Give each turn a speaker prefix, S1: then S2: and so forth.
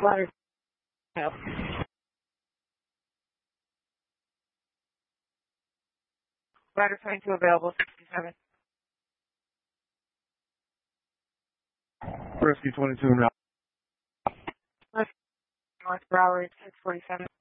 S1: Ladder. No. Ladder 22 available, 67.
S2: Rescue 22 now.
S1: North Broward, 647.